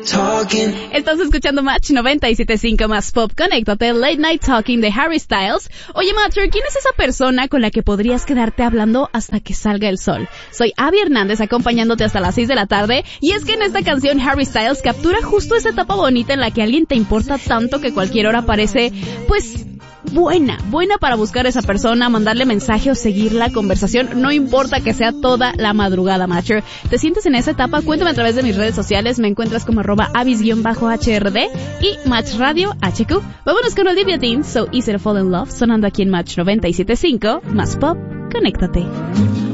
talking. Estás escuchando Match 97.5 más Pop. Conéctate, Late Night Talking de Harry Styles. Oye, Matcher, ¿quién es esa persona con la que podrías quedarte hablando hasta que salga el sol? Soy Abby Hernández, acompañándote hasta las 6 de la tarde. Y es que en esta canción Harry Styles captura justo esa etapa bonita en la que alguien te importa tanto que cualquier hora parece, pues, buena para buscar a esa persona, mandarle mensaje o seguir la conversación, no importa que sea toda la madrugada, Matcher. ¿Te sientes en esa etapa? Cuéntame a través de mis redes sociales, me encuentras como @avis_hrd y Match Radio HQ. Vámonos con Olivia Dean, So Easy to Fall in Love, sonando aquí en Match 97.5, más Pop, conéctate.